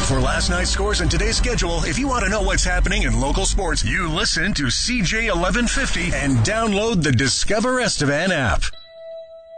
For last night's scores and today's schedule, if you want to know what's happening in local sports, you listen to CJ 1150 and download the Discover Estevan app.